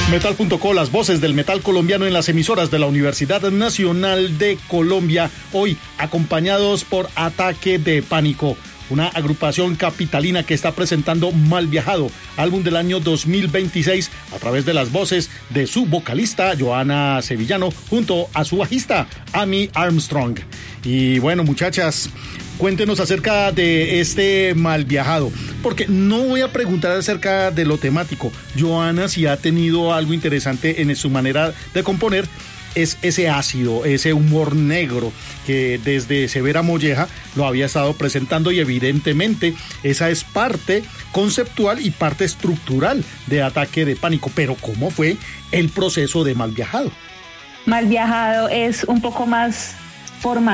Metal.co, las voces del metal colombiano en las emisoras de la Universidad Nacional de Colombia, hoy acompañados por Ataque de Pánico, una agrupación capitalina que está presentando Mal Viajado, álbum del año 2026, a través de las voces de su vocalista Joana Sevillano, junto a su bajista Amy Armstrong. Y bueno, muchachas, cuéntenos acerca de este Mal Viajado, porque no voy a preguntar acerca de lo temático. Joana, si ha tenido algo interesante en su manera de componer, es ese ácido, ese humor negro que desde Severa Molleja lo había estado presentando, y evidentemente esa es parte conceptual y parte estructural de Ataque de Pánico. Pero ¿cómo fue el proceso de Mal Viajado? Mal Viajado es un poco más formal.